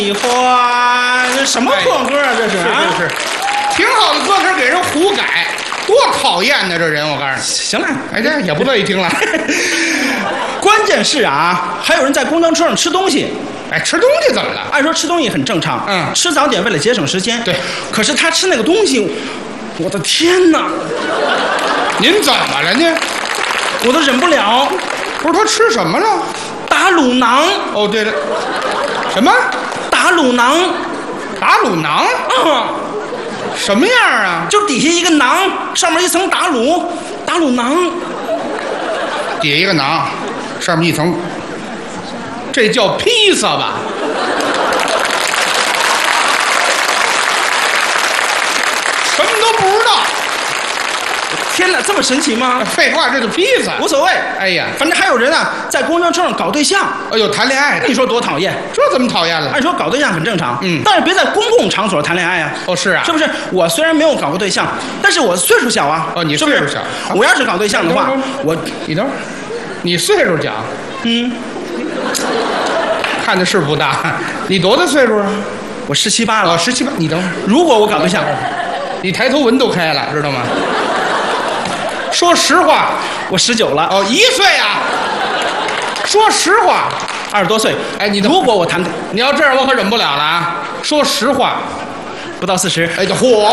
喜欢这什么破歌啊？这是啊， 是，挺好的歌词给人胡改，多讨厌呢！这人，我告诉你。 行了， 哎，这也不乐意听了。 关键是啊，还有人在公交车上吃东西。 哎，吃东西怎么了？ 按说吃东西很正常，吃早点为了节省时间。 对， 可是他吃那个东西，我的天哪！ 您怎么了呢？ 我都忍不了。 不是他吃什么了？ 打卤囊。 哦，对了，什么？ 打卤囊。 打卤囊？什么样啊？ 就底下一个囊，上面一层打卤囊。 底下一个囊，上面一层，这叫披萨吧？什么都不知道。 天哪，这么神奇吗？ 废话，这就披萨， 无所谓。 哎呀， 反正还有人啊，在公交车上搞对象。 哎呦，谈恋爱的， 你说多讨厌？ 这怎么讨厌了？ 按说搞对象很正常，但是别在公共场所谈恋爱啊。 哦，是啊， 是不是？我虽然没有搞过对象，但是我岁数小啊。 哦，你岁数小。 我要是搞对象的话， 你等会儿，你岁数小，看的是不大。你多大岁数啊？ 我17、18了。 哦，17、18。你等会儿， 如果我搞对象， 你抬头纹都开了，知道吗？说实话， 我19了。 哦，1岁啊。说实话 ，20多岁。 哎， 如果我谈， 你要这样，我可忍不了了啊！说实话， 不到40。 哎，这嚯，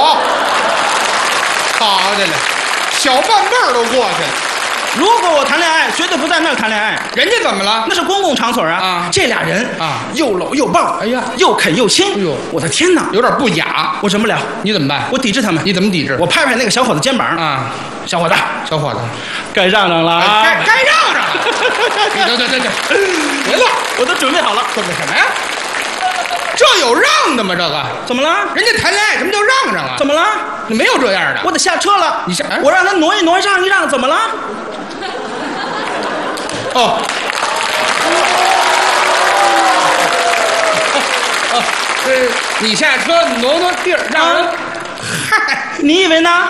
好的了，小半辈儿都过去了。 如果我谈恋爱，绝对不在那儿谈恋爱。 人家怎么了？ 那是公共场所啊！这俩人啊， 又搂又抱， 哎呀， 又啃又亲。哎呦，我的天哪， 有点不雅， 我忍不了。 你怎么办？ 我抵制他们。 你怎么抵制？ 我拍拍那个小伙子肩膀啊， 小伙子，该让让了啊！ 该让让了。你等，别乱， 我都准备好了。 准备什么呀？这有让的吗？这个怎么了？ 人家谈恋爱什么叫让让啊？ 怎么了？ 你没有这样的。 我得下车了。 你下， 我让他挪一挪，让一让，怎么了？ 哦，你下车挪地儿，让人。 嗨，你以为呢？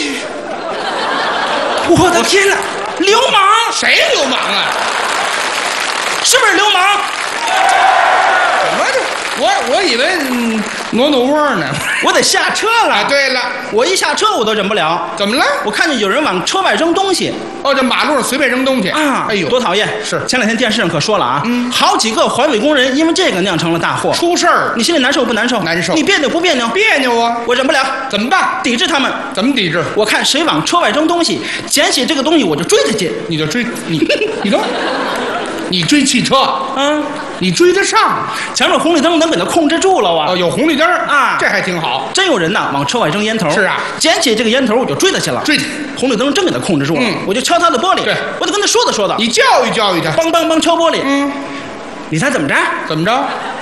我的天哪！流氓！ 谁流氓啊？ 是不是流氓？ 怎么的？我以为挪窝呢。 我得下车了。 啊，对了， 我一下车我都忍不了。 怎么了？ 我看见有人往车外扔东西。 哦，这马路上随便扔东西啊！ 哎呦， 多讨厌！ 是前2天电视上可说了啊，好几个环卫工人因为这个酿成了大祸， 出事儿。 你心里难受不难受？ 难受。 你别扭不别扭？ 别扭啊！ 我忍不了， 怎么办？ 抵制他们。 怎么抵制？ 我看谁往车外扔东西，捡起这个东西我就追他去。 你就追你等会儿，你追汽车啊？ 你追得上？ 前面红绿灯能给他控制住了啊！ 哦，有红绿灯啊， 这还挺好。 真有人呐，往车外扔烟头。 是啊， 捡起这个烟头我就追他去了。 追他， 红绿灯真给他控制住了。我就敲他的玻璃。 对， 我得跟他说道。 你教育教育他。 梆梆梆敲玻璃。你猜怎么着？ 怎么着？